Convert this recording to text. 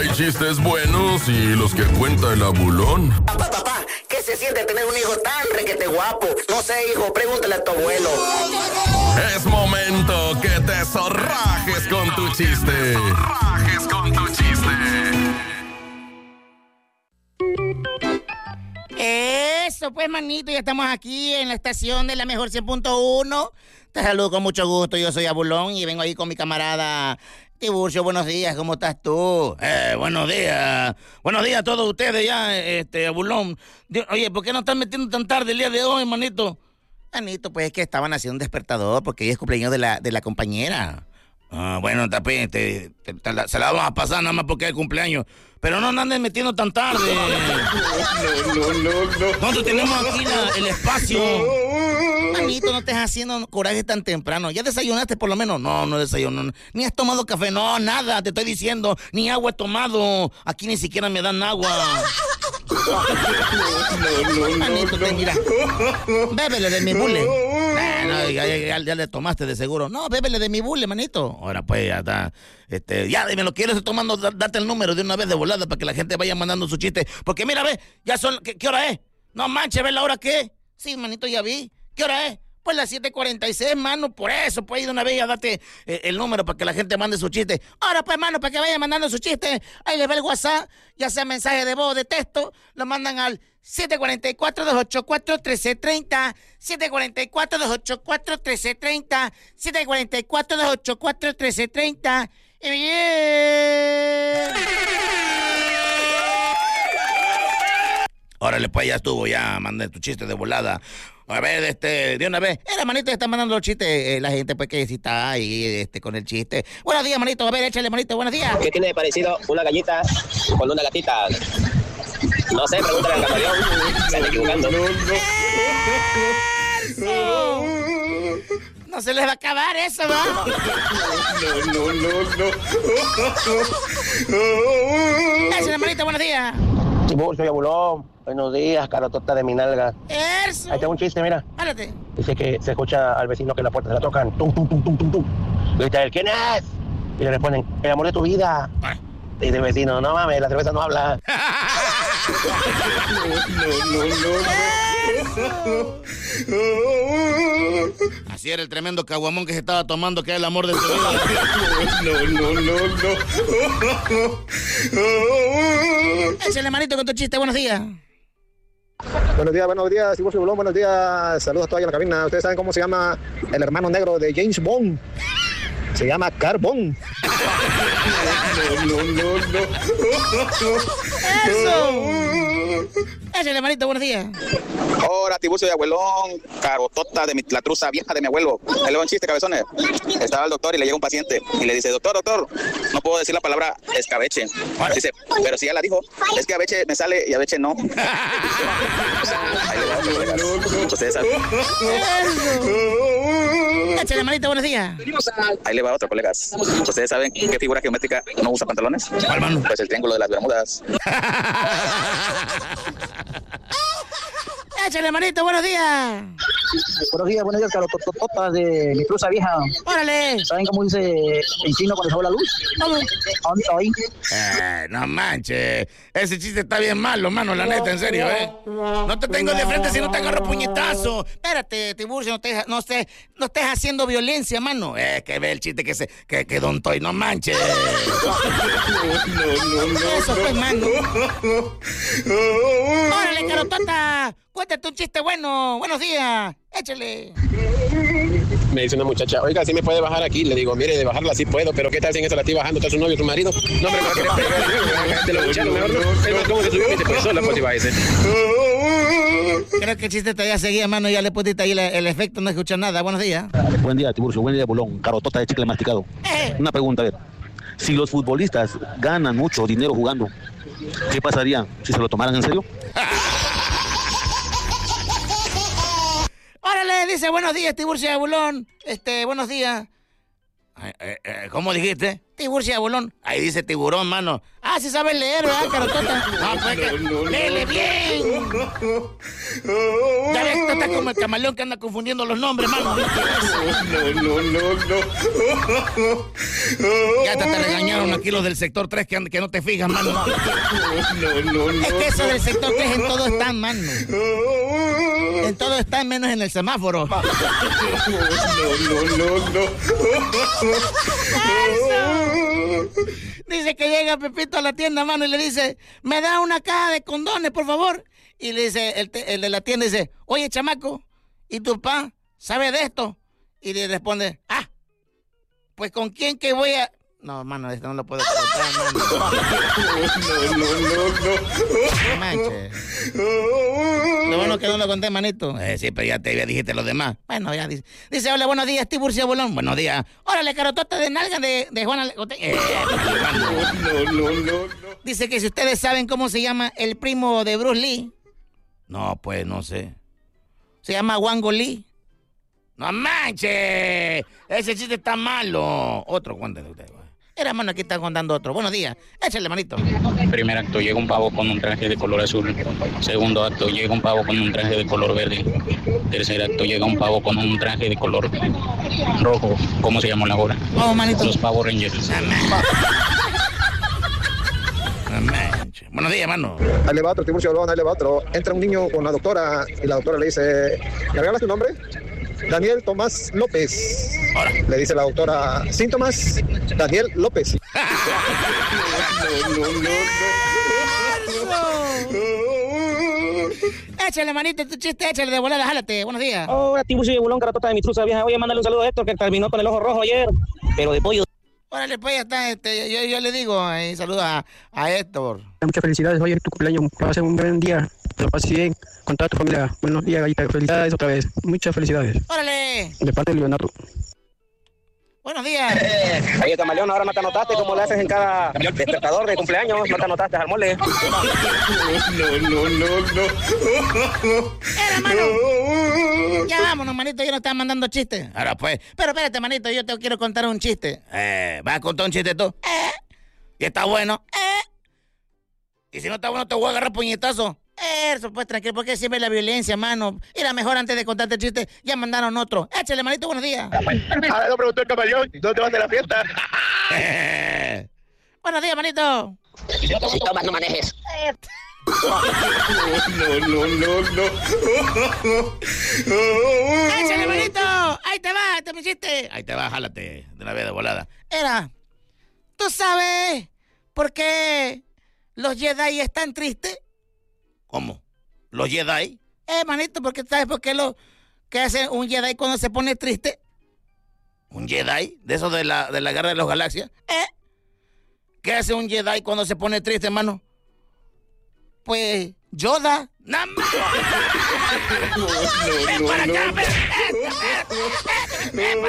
Hay chistes buenos y los que cuenta el abulón. Papá, ¿qué se siente tener un hijo tan requete guapo? No sé, hijo, pregúntale a tu abuelo. Es momento que te zorrajes con tu chiste. Eso pues, manito, ya estamos aquí en la estación de la mejor 100.1. Te saludo con mucho gusto, yo soy Abulón y vengo ahí con mi camarada Tiburcio. Buenos días, ¿cómo estás tú? Buenos días a todos ustedes ya, Abulón. Oye, ¿por qué no están metiendo tan tarde el día de hoy, manito? Manito, pues es que estaban haciendo un despertador porque hoy es cumpleaños de la compañera. Bueno, se la vamos a pasar nada más porque es cumpleaños. Pero no anden metiendo tan tarde. No. Nosotros tenemos aquí el espacio. Manito, no estés haciendo coraje tan temprano. ¿Ya desayunaste por lo menos? No desayuno. Ni has tomado café, no, nada, te estoy diciendo. Ni agua he tomado. Aquí ni siquiera me dan agua. Manito, mira. Bébele de mi bule. Ya le tomaste de seguro. No, bébele de mi bule, manito. Ahora pues ya está. Ya me lo quieres tomando, date el número de una vez de volada para que la gente vaya mandando su chiste. Porque mira, ve, ya son, ¿qué hora es? No manches, ¿ves la hora qué? Sí, manito, ya vi. ¿Qué hora es? Pues las 7:46, mano, por eso, pues, de una vez ya date el número para que la gente mande su chiste. Ahora, pues, mano, para que vayan mandando su chiste, ahí les va el WhatsApp, ya sea mensaje de voz o de texto, lo mandan al 744-284-1330, 744-284-1330, 744-284-1330, y bien. Órale, pues, ya estuvo, ya mandé tu chiste de volada. A ver, de una vez. La manito está mandando los chistes. La gente, pues, que si está ahí, con el chiste. Buenos días, manito. A ver, échale, manito. Buenos días. ¿Qué tiene de parecido una gallita con una gatita? No sé, pregúntale al camaleón. Se está equivocando. ¡Eso! No se les va a acabar eso, ¿no? Échale, manito. Buenos días. Tiburcio y Abulón, buenos días, carotota de mi nalga. Eso. Ahí está un chiste, mira. Párate. Dice que se escucha al vecino que la puerta se la tocan. Tum, tum, tum, tum, tum, tum. Grita él, ¿quién es? Y le responden, el amor de tu vida. Y dice el vecino, no mames, la cerveza no habla. Así era el tremendo caguamón que se estaba tomando, que es el amor de su vida. Échale, manito, con tu chiste. Buenos días. Buenos días, Tiburcio Bulón, buenos días, saludos a todos ahí en la cabina. Ustedes saben cómo se llama el hermano negro de James Bond. Se llama Carbón. ¡Eso! Échale, manito, buenos días. Hola, Tiburcio de Abuelón, carotota de la truza vieja de mi abuelo. Ahí le va un chiste, cabezones. Estaba el doctor y le llega un paciente y le dice, doctor, no puedo decir la palabra escabeche. Dice, pero si ya la dijo, es que a veces me sale y a veces no. Ahí le va otro, colegas. Ustedes saben. Échale, manito, buenos días. Ahí le va otro, colegas. ¿Ustedes saben qué figura geométrica no usa pantalones? Hermano. Pues el triángulo de las Bermudas. Échale, manito, buenos días. Buenos días, carotototas de mi truza vieja. Órale. ¿Saben cómo dice en chino cuando se va la luz? ¿Cómo? Hoy. No manches. Ese chiste está bien malo, mano, la neta, en serio, No te tengo de frente si no te agarro puñetazo. Espérate, Tiburcio, no estés haciendo violencia, mano. Que ve el chiste que Don Toy, no manches. Eso fue, mano. Órale, carotota. Cuéntate un chiste bueno. Buenos días. Échale. Me dice una muchacha, oiga, ¿sí me puede bajar aquí? Le digo, mire, de bajarla sí puedo, pero ¿qué tal si en eso la estoy bajando? ¿Está su novio, su marido? No, hombre, me va a querer pegar. Te lo escucharon, mejor no. Es más, ¿cómo se subió? Me dice, pues sola, pues iba a ese. Creo que el chiste todavía seguía, mano, ya le pusiste ahí el efecto, no escuchas nada. Buenos días. Buen día, Tiburcio, buen día, Bulón. Carotota de chicle masticado. Una pregunta, a ver. Si los futbolistas ganan mucho dinero jugando, ¿qué pasaría si se lo tomaran en serio? Órale, dice, buenos días, Tiburcio de Bulón. Buenos días. ¿Cómo dijiste? Tiburcio y Abulón. Ahí dice tiburón, mano. Ah, sí sabes leer, ¿verdad, Carotota? Ah, pues que léele bien. Ya ves, tú estás como el camaleón que anda confundiendo los nombres, mano. No. Ya te regañaron aquí los del sector 3 que no te fijas, mano. No. Es que eso del sector 3 en todo están, mano. En todo están menos en el semáforo. No. Dice que llega Pepito a la tienda, mano, y le dice, me da una caja de condones, por favor. Y le dice, el de la tienda dice, oye, chamaco, ¿y tu papá sabe de esto? Y le responde, pues ¿con quién que voy a...? No, mano, esto no lo puedo contar, mano. No manches. Lo bueno que no lo conté, manito. Sí, pero ya dijiste los demás. Bueno, ya dice. Dice, hola, buenos días, Tiburcio Bolón. Buenos días. Órale, carotota de nalga de Juana. No. Dice que si ustedes saben cómo se llama el primo de Bruce Lee. No, pues, no sé. Se llama Wango Lee. ¡No manches! Ese chiste está malo. Otro, cuéntenle ustedes. Era, mano, aquí está contando otro. Buenos días. Échale, manito. Primer acto, llega un pavo con un traje de color azul. Segundo acto, llega un pavo con un traje de color verde. Tercer acto, llega un pavo con un traje de color rojo. ¿Cómo se llama la hora? Oh, manito. Los Pavos Rangers. Buenos días, mano. Ahí le va otro, Tiburcio Bolón, ahí le va otro. Entra un niño con la doctora y la doctora le dice, ¿me regalas tu nombre? Daniel Tomás López. Ahora. Le dice la doctora, síntomas, Daniel López. Échale, manito, tu chiste, échale de volada, jálate. Buenos días. Hola, Tiburcio y Bolón, carotota de mi truza vieja. Oye, mándale un saludo a Héctor, que terminó con el ojo rojo ayer, pero de pollo. Órale, pues ya está, yo le digo, saludos a Héctor. Muchas felicidades, hoy es tu cumpleaños, va a ser un gran día, te lo pases bien con toda tu familia. Buenos días, gallita, felicidades otra vez, muchas felicidades. Órale. De parte de Leonardo. Buenos días. Oye, camaleón, ahora no te anotaste como le haces en cada despertador de cumpleaños, no te anotaste al mole. No. Era, mano. Ya vámonos, manito, ya nos están mandando chistes. Ahora pues, pero espérate, manito, yo te quiero contar un chiste. ¿Vas a contar un chiste tú? ¿Y está bueno? ¿Y si no está bueno te voy a agarrar puñetazo? Eso, pues tranquilo, porque siempre la violencia, mano. Era mejor antes de contarte el chiste, ya mandaron otro. Échale, manito, buenos días. Ahora no preguntó el camaleón, ¿dónde vas de la fiesta? Buenos días, manito. Si tomas, no manejes. No. Échale, manito. Ahí te va, este mi chiste. Ahí te va, jálate de una vez de volada. Era, ¿tú sabes por qué los Jedi están tristes? ¿Cómo? ¿Los Jedi? Manito, porque ¿sabes por qué qué hace un Jedi cuando se pone triste? ¿Un Jedi? ¿De eso de la Guerra de las Galaxias? ¿Qué hace un Jedi cuando se pone triste, hermano? Pues, Yoda. ¡No! ¡Ven para acá! ¡Ven para